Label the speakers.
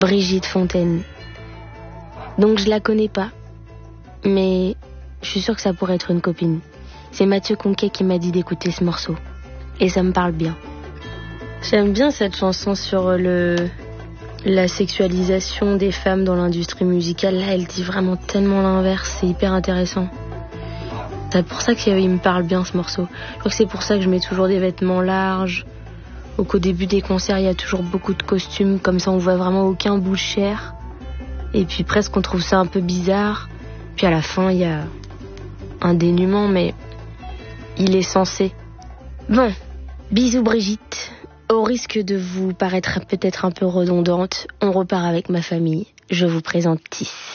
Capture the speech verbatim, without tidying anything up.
Speaker 1: Brigitte Fontaine. Donc je la connais pas, mais je suis sûre que ça pourrait être une copine. C'est Mathieu Conquet qui m'a dit d'écouter ce morceau. Et ça me parle bien. J'aime bien cette chanson sur le la sexualisation des femmes dans l'industrie musicale. Là, elle dit vraiment tellement l'inverse. C'est hyper intéressant. C'est pour ça qu'il me parle bien, ce morceau. Je crois que c'est pour ça que je mets toujours des vêtements larges. Ou qu'au début des concerts, il y a toujours beaucoup de costumes. Comme ça, on voit vraiment aucun bout de chair. Et puis presque, on trouve ça un peu bizarre. Puis à la fin, il y a un dénuement, mais il est censé. Bon, bisous Brigitte. Au risque de vous paraître peut-être un peu redondante, on repart avec ma famille. Je vous présente Tis.